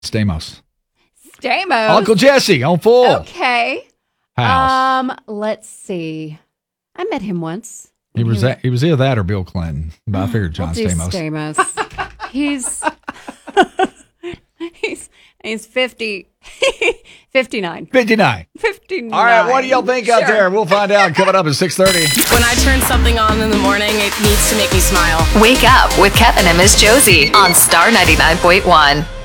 Stamos. Stamos. Uncle Jesse on Full Okay. House. Let's see. I met him once. He was either that or Bill Clinton, but I figured John We'll do Stamos. He's 50, 59. 59. 59. All right, what do y'all think out there? We'll find out coming up at 6:30. When I turn something on in the morning, it needs to make me smile. Wake up with Kevin and Miss Josie on Star 99.1.